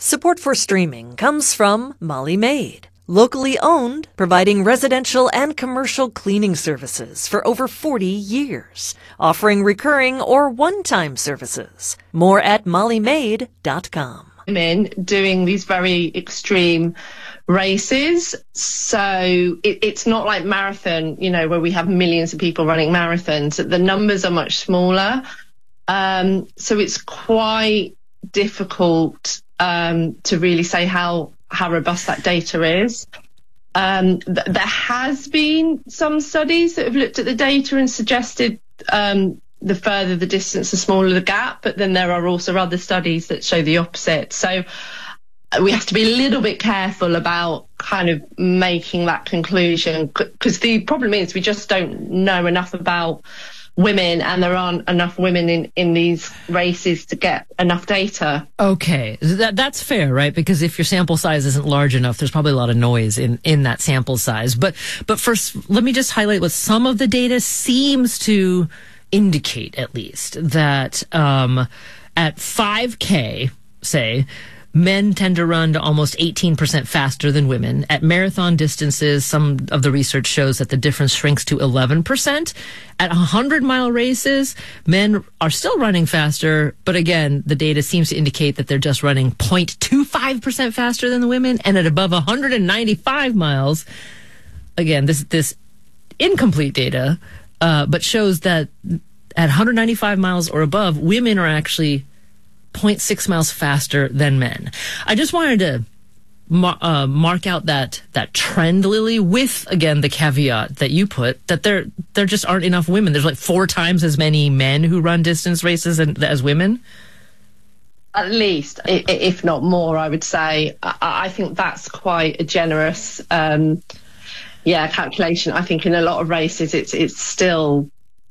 Support for streaming comes from Molly Maid, locally owned, providing residential and commercial cleaning services for over 40 years, offering recurring or one-time services. More at mollymaid.com. Women doing these very extreme races, so it's not like marathon, where we have millions of people running marathons. The numbers are much smaller, so it's quite difficult to really say how robust that data is. There has been some studies that have looked at the data and suggested the further the distance, the smaller the gap, but then there are also other studies that show the opposite. So we have to be a little bit careful about kind of making that conclusion, because the problem is we just don't know enough about women, and there aren't enough women in these races to get enough data. Okay, that's fair, right? Because if your sample size isn't large enough, there's probably a lot of noise in that sample size. But first, let me just highlight what some of the data seems to indicate, at least, that at 5K, say, men tend to run to almost 18% faster than women. At marathon distances, some of the research shows that the difference shrinks to 11%. At 100-mile races, men are still running faster, but again, the data seems to indicate that they're just running 0.25% faster than the women. And at above 195 miles, again, this incomplete data, but shows that at 195 miles or above, women are actually 0.6 miles faster than men. I just wanted to mark out that trend, Lily, with, again, the caveat that you put, that there just aren't enough women. There's like 4 times as many men who run distance races as women. At least, if not more, I would say. I think that's quite a generous calculation. I think in a lot of races it's still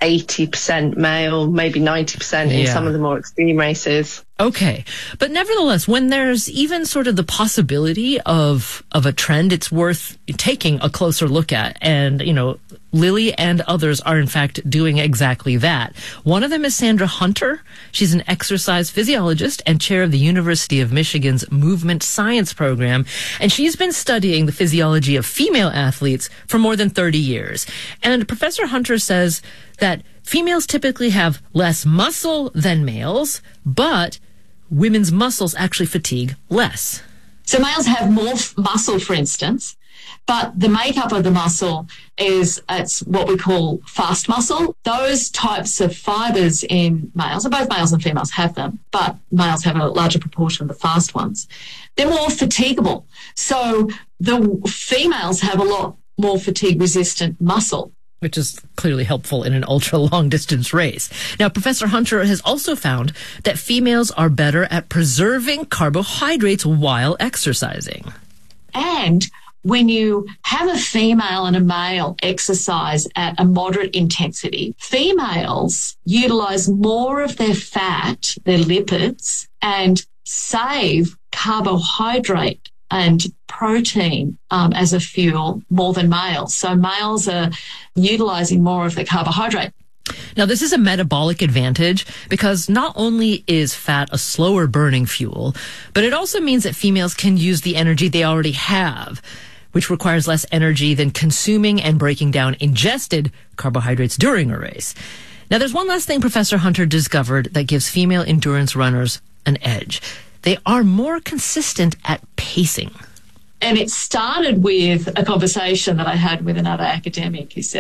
80% male, maybe 90% in some of the more extreme races. Okay. But nevertheless, when there's even sort of the possibility of a trend, it's worth taking a closer look at. And, Lily and others are, in fact, doing exactly that. One of them is Sandra Hunter. She's an exercise physiologist and chair of the University of Michigan's Movement Science program. And she's been studying the physiology of female athletes for more than 30 years. And Professor Hunter says that females typically have less muscle than males, but women's muscles actually fatigue less. So males have more muscle, for instance, but the makeup of the muscle it's what we call fast muscle. Those types of fibers in males, and both males and females have them, but males have a larger proportion of the fast ones. They're more fatigable. So the females have a lot more fatigue-resistant muscle, which is clearly helpful in an ultra-long distance race. Now, Professor Hunter has also found that females are better at preserving carbohydrates while exercising. And when you have a female and a male exercise at a moderate intensity, females utilize more of their fat, their lipids, and save carbohydrate and protein as a fuel more than males. So males are utilizing more of the carbohydrate. Now, this is a metabolic advantage because not only is fat a slower burning fuel, but it also means that females can use the energy they already have, which requires less energy than consuming and breaking down ingested carbohydrates during a race. Now, there's one last thing Professor Hunter discovered that gives female endurance runners an edge. They are more consistent at pacing. And it started with a conversation that I had with another academic who said,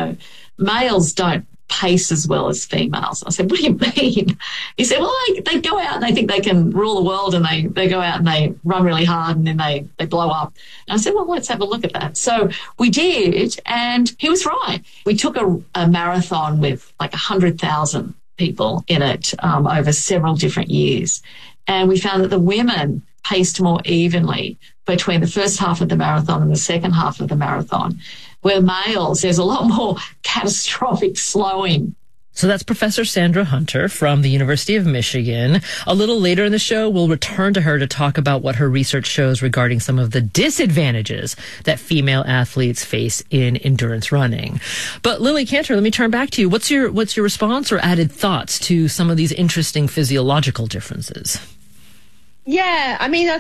males don't pace as well as females. I said, what do you mean? He said, well, they go out and they think they can rule the world, and they go out and they run really hard and then they blow up. And I said, well, let's have a look at that. So we did, and he was right. We took a marathon with like 100,000 people in it over several different years. And we found that the women paced more evenly between the first half of the marathon and the second half of the marathon, where males, there's a lot more catastrophic slowing. So that's Professor Sandra Hunter from the University of Michigan. A little later in the show, we'll return to her to talk about what her research shows regarding some of the disadvantages that female athletes face in endurance running. But Lily Cantor, let me turn back to you. What's your response or added thoughts to some of these interesting physiological differences? Yeah, I mean,